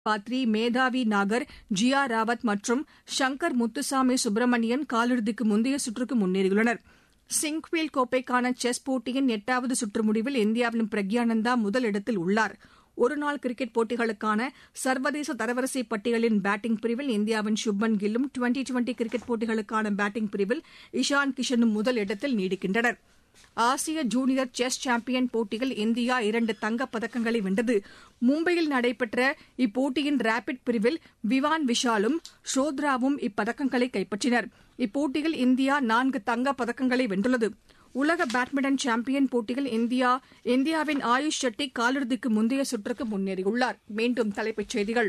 பாத்ரி, மேதாவி நாகர், ஜியா ராவத் மற்றும் சங்கர் முத்துசாமி சுப்பிரமணியன் காலிறுதிக்கு முந்தைய சுற்றுக்கு முன்னேறியுள்ளனர். சிங்க்வீல் கோப்பைக்கான செஸ் போட்டியின் 8வது சுற்று முடிவில் இந்தியாவின் பிரக்யானந்தா முதலிடத்தில் உள்ளார். ஒருநாள் கிரிக்கெட் போட்டிகளுக்கான சர்வதேச தரவரிசை பட்டியலின் பேட்டிங் பிரிவில் இந்தியாவின் சுப்மன் கில்லும், டுவெண்டி கிரிக்கெட் போட்டிகளுக்கான பேட்டிங் பிரிவில் இஷான் கிஷனும் முதலிடத்தில் நீடிக்கின்றனர். ஆசிய ஜூனியர் செஸ் சாம்பியன் போட்டியில் இந்தியா 2 தங்கப் பதக்கங்களை வென்றது. மும்பையில் நடைபெற்ற இப்போட்டியின் ரேபிட் பிரிவில் விவான் விஷாலும் ஷோத்ராவும் இப்பதக்கங்களை கைப்பற்றினர். இப்போட்டியில் இந்தியா 4 தங்கப் பதக்கங்களை வென்றுள்ளது. உலக பேட்மிண்டன் சாம்பியன் போட்டியில் இந்தியாவின் ஆயுஷ் ஷெட்டி காலிறுதிக்கு முந்தைய சுற்றுக்கு முன்னேறியுள்ளார். மீண்டும் தலைப்புச் செய்திகள்.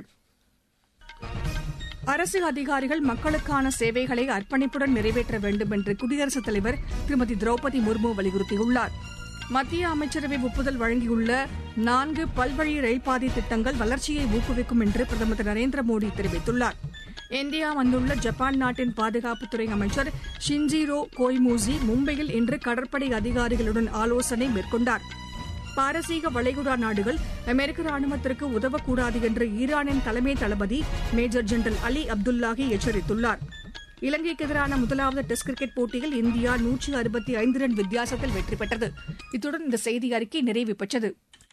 அரசு அதிகாரிகள் மக்களுக்கான சேவைகளை அர்ப்பணிப்புடன் நிறைவேற்ற வேண்டும் என்று குடியரசுத் தலைவர் திருமதி திரௌபதி முர்மு வலியுறுத்தியுள்ளார். மத்திய அமைச்சரவை ஒப்புதல் வழங்கியுள்ள 4 பல்வழி ரயில்பாதை திட்டங்கள் வளர்ச்சியை ஊக்குவிக்கும் என்று பிரதமர் திரு நரேந்திர மோடி தெரிவித்துள்ளார். இந்தியா வந்துள்ள ஜப்பான் நாட்டின் பாதுகாப்புத்துறை அமைச்சர் ஷின்ஜிரோ கோய்மூசி மும்பையில் இன்று கடற்படை அதிகாரிகளுடன் ஆலோசனை மேற்கொண்டார். பாரசீக வளைகுடா நாடுகள் அமெரிக்க ராணுவத்திற்கு உதவக்கூடாது என்று ஈரானின் தலைமை தளபதி மேஜர் ஜெனரல் அலி அப்துல்லாஹி எச்சரித்துள்ளார். இலங்கைக்கு எதிரான முதலாவது டெஸ்ட் கிரிக்கெட் போட்டியில் இந்தியா 165 ரன் வித்தியாசத்தில் வெற்றி பெற்றது. இத்துடன் இந்த செய்தி அறிக்கை நிறைவு பெற்றது.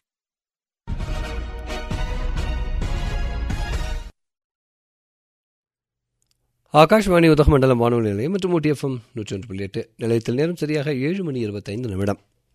ஆகாஷ்வாணி உதகமண்டலம் வானொலி நிலையம் மற்றும் OTFM 101.8 நிலையத்தில் நேரம் சரியாக 7:25.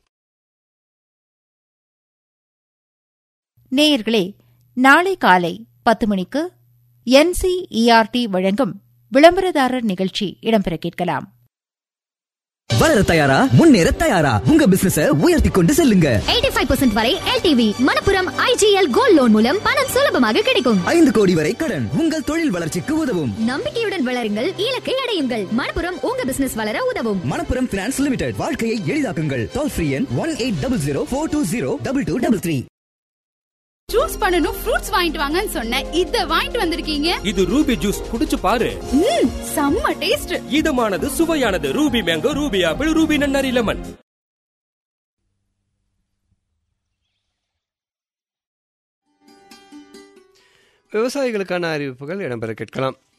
நேயர்களே, நாளை காலை 10 மணிக்கு NCERT வழங்கும் விளம்பரதாரர் நிகழ்ச்சி இடம்பெற கேட்கலாம். வளர தயாரா, முன்னேற தயாரா, உங்க பிசினஸ உயர்த்தி கொண்டு செல்லுங்க. 85% வரை LTV Manappuram IGL gold loan மூலம் பணம் சுலபமாக கிடைக்கும். 5 கோடி வரை கடன் உங்கள் தொழில் வளர்ச்சிக்கு உதவும். நம்பிக்கையுடன் வளருங்கள், இலக்கை அடையுங்கள். மணப்புரம் உங்க பிசினஸ் வளர உதவும். Manappuram finance limited. வாழ்க்கையை எளிதாக்குங்கள். டோல் ஃப்ரீ எண் 1800 420 2233. ஜூஸ் பண்ணனும், ஃப்ரூட்ஸ் வாங்கிட்டு வாங்கன்னு சொன்னேன். இத வாங்கிட்டு வந்திருக்கீங்க. இது ரூபி ஜூஸ், குடிச்சு பாரு. செம்ம taste. இதமானது, சுவையானது. Ruby mango, Ruby apple, Ruby நன்னாரி லெமன். விவசாயிகளுக்கான அறிவிப்புகள் இடம்பெற கேட்கலாம்.